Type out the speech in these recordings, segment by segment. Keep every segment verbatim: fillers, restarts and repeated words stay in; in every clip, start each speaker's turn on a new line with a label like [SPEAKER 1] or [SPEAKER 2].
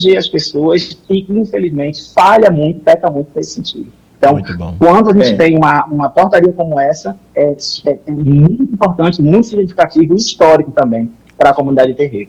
[SPEAKER 1] as pessoas e, infelizmente, falha muito, peca muito nesse sentido. Então, quando a gente é. tem uma, uma portaria como essa, é, é, é muito importante, muito significativo e histórico também para a comunidade de terreiro.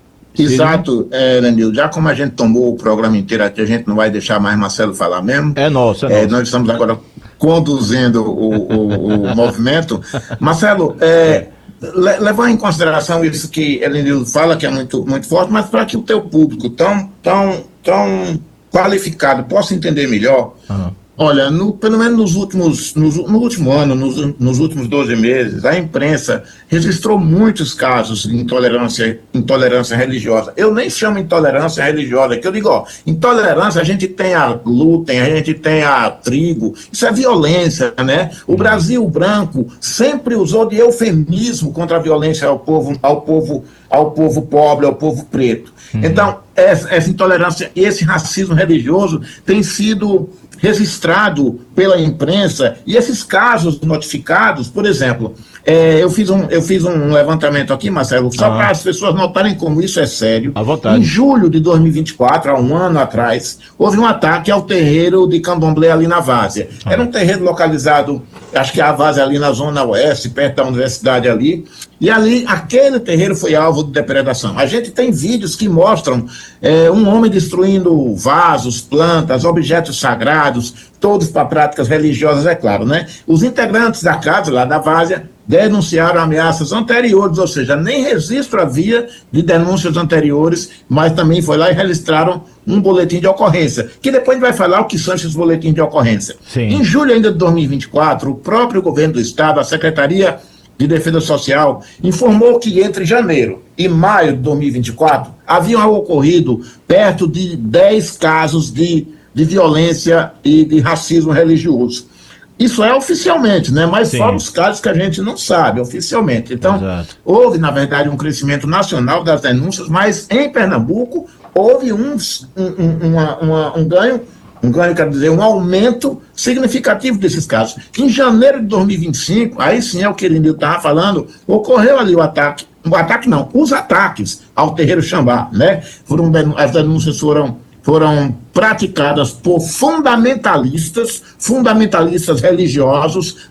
[SPEAKER 2] Exato, é, Lenil, já como a gente tomou o programa inteiro aqui, a gente não vai deixar mais Marcelo falar mesmo.
[SPEAKER 3] É nosso, é,
[SPEAKER 2] é
[SPEAKER 3] nosso.
[SPEAKER 2] Nós estamos agora conduzindo o, o, o movimento. Marcelo, é, le, levando em consideração isso que Lenil fala, que é muito, muito forte, mas para que o teu público tão, tão, tão qualificado possa entender melhor, uhum. Olha, no, pelo menos nos últimos, nos, no último ano, nos, nos últimos doze meses, a imprensa registrou muitos casos de intolerância, intolerância religiosa. Eu nem chamo intolerância religiosa, que eu digo, ó, intolerância, a gente tem a glúten, a gente tem a trigo, isso é violência, né? O Brasil branco sempre usou de eufemismo contra a violência ao povo, ao povo, ao povo pobre, ao povo preto. Uhum. Então, essa, essa intolerância e esse racismo religioso tem sido registrado pela imprensa, e esses casos notificados, por exemplo, é, eu, fiz um, eu fiz um levantamento aqui, Marcelo, só ah. para as pessoas notarem como isso é sério.
[SPEAKER 3] À vontade.
[SPEAKER 2] Em julho de dois mil e vinte e quatro, há um ano atrás, houve um ataque ao terreiro de Candomblé ali na Várzea. Ah. Era um terreiro localizado, acho que a Várzea ali na zona oeste, perto da universidade ali, e ali, aquele terreiro foi alvo de depredação. A gente tem vídeos que mostram é, um homem destruindo vasos, plantas, objetos sagrados, todos para práticas religiosas, é claro, né? Os integrantes da casa, lá da Várzea, denunciaram ameaças anteriores, ou seja, nem registro havia de denúncias anteriores, mas também foi lá e registraram um boletim de ocorrência, que depois a gente vai falar o que são esses boletins de ocorrência. Sim. Em julho ainda de dois mil e vinte e quatro, o próprio governo do estado, a Secretaria de Defesa Social, informou que entre janeiro e maio de dois mil e vinte e quatro haviam ocorrido perto de dez casos de, de violência e de racismo religioso. Isso é oficialmente, né? Mas Sim. fora os casos que a gente não sabe oficialmente. Então, Exato. houve, na verdade, um crescimento nacional das denúncias, mas em Pernambuco houve um, um, uma, uma, um ganho um ganho, quer dizer, um aumento significativo desses casos. Em janeiro de dois mil e vinte e cinco, aí sim é o que ele estava falando, ocorreu ali o ataque, o ataque não, os ataques ao terreiro Xambá, né? Foram, as denúncias foram, foram praticadas por fundamentalistas, fundamentalistas religiosos,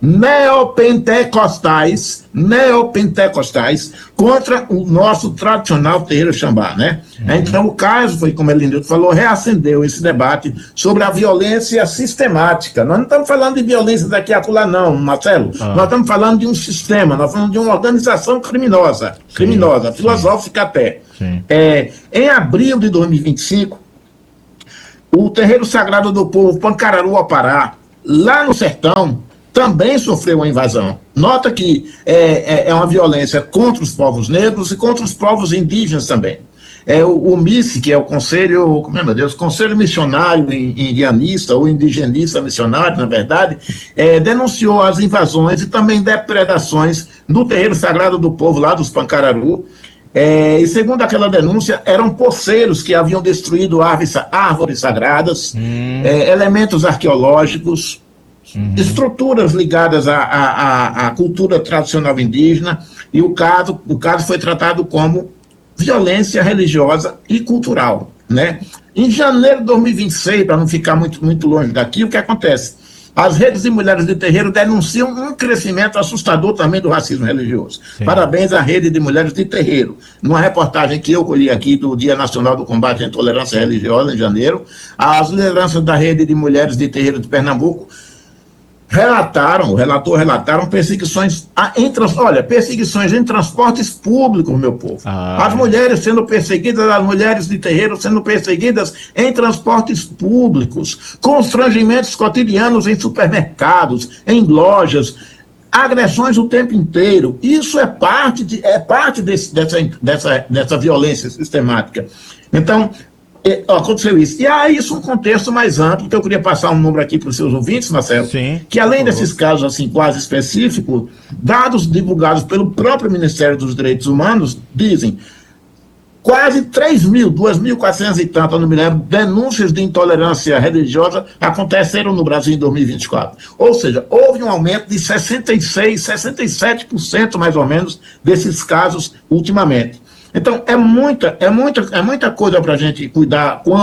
[SPEAKER 2] neopentecostais, neopentecostais, contra o nosso tradicional terreiro Xambá, né? Uhum. Então, o caso foi, como ele falou, reacendeu esse debate sobre a violência sistemática. Nós não estamos falando de violência daqui a acolá, não, Marcelo. Ah. Nós estamos falando de um sistema, nós estamos falando de uma organização criminosa, sim, criminosa, sim. filosófica até. É, em abril de dois mil e vinte e cinco, o terreiro sagrado do povo, Pancararu, ao Pará, lá no sertão, também sofreu uma invasão. Nota que é, é, é uma violência contra os povos negros e contra os povos indígenas também. É, o, o M I S, que é o Conselho, como é, meu Deus, Conselho Missionário Indianista, ou Indigenista Missionário, na verdade, é, denunciou as invasões e também depredações no terreiro sagrado do povo, lá dos Pancararu. É, e segundo aquela denúncia, eram poceiros que haviam destruído árvores, árvores sagradas, hum. é, elementos arqueológicos, uhum. estruturas ligadas à, à, à cultura tradicional indígena, e o caso, o caso foi tratado como violência religiosa e cultural, né? Em janeiro de dois mil e vinte e seis, para não ficar muito, muito longe daqui, o que acontece? As redes de mulheres de terreiro denunciam um crescimento assustador também do racismo religioso. Sim. Parabéns à rede de mulheres de terreiro. Numa reportagem que eu colhi aqui do Dia Nacional do Combate à Intolerância Religiosa, em janeiro, as lideranças da rede de mulheres de terreiro de Pernambuco relataram, o relator relataram perseguições em, olha, perseguições em transportes públicos, meu povo. Ah, as mulheres sendo perseguidas, as mulheres de terreiro sendo perseguidas em transportes públicos, constrangimentos cotidianos em supermercados, em lojas, agressões o tempo inteiro. Isso é parte, de, é parte desse, dessa, dessa, dessa violência sistemática. Então, aconteceu isso. E há isso um contexto mais amplo, que eu queria passar um número aqui para os seus ouvintes, Marcelo.
[SPEAKER 3] Sim,
[SPEAKER 2] que além desses casos assim quase específicos, dados divulgados pelo próprio Ministério dos Direitos Humanos dizem quase três mil, duas mil e quatrocentas e tanto, eu não me lembro, denúncias de intolerância religiosa aconteceram no Brasil em dois mil e vinte e quatro. Ou seja, houve um aumento de sessenta e seis, sessenta e sete por cento mais ou menos desses casos ultimamente. Então, é muita, é muita, é muita coisa para a gente cuidar quando